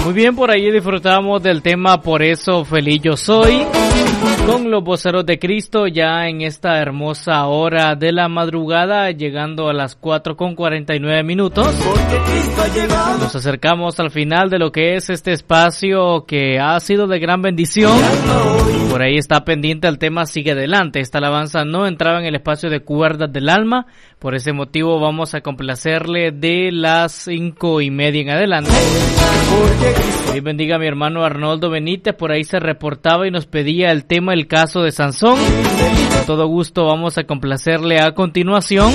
Muy bien, por ahí disfrutamos del tema Por eso feliz yo soy, con los voceros de Cristo, ya en esta hermosa hora de la madrugada, llegando a las 4:49. Nos acercamos al final de lo que es este espacio que ha sido de gran bendición. Por ahí está pendiente el tema Sigue Adelante. Esta alabanza no entraba en el espacio de Cuerdas del Alma, por ese motivo vamos a complacerle de las 5:30 en adelante. Dios bendiga a mi hermano Arnoldo Benítez, por ahí se reportaba y nos pedía el tema El caso de Sansón. Con todo gusto vamos a complacerle a continuación.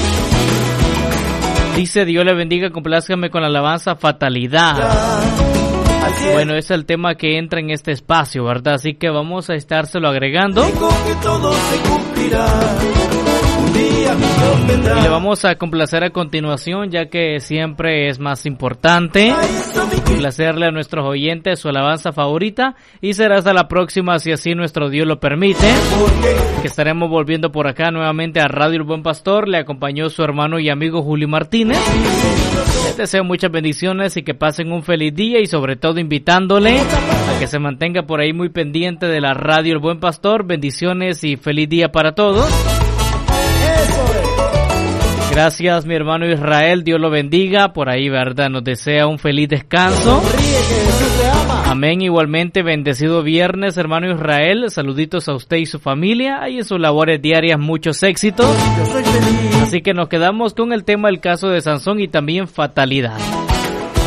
Dice: Dios le bendiga, complázcame con la alabanza Fatalidad. Bueno, es el tema que entra en este espacio, ¿verdad? Así que vamos a estárselo agregando. Y le vamos a complacer a continuación, ya que siempre es más importante complacerle a nuestros oyentes su alabanza favorita, y será hasta la próxima, si así nuestro Dios lo permite, que estaremos volviendo por acá nuevamente a Radio El Buen Pastor. Le acompañó su hermano y amigo Julio Martínez. Les deseo muchas bendiciones y que pasen un feliz día, y sobre todo invitándole a que se mantenga por ahí muy pendiente de la Radio El Buen Pastor. Bendiciones y feliz día para todos. Gracias, mi hermano Israel, Dios lo bendiga. Por ahí, ¿verdad? Nos desea un feliz descanso. Amén. Igualmente, bendecido viernes, hermano Israel. Saluditos a usted y su familia. Ahí en sus labores diarias, muchos éxitos. Así que nos quedamos con el tema El caso de Sansón y también Fatalidad.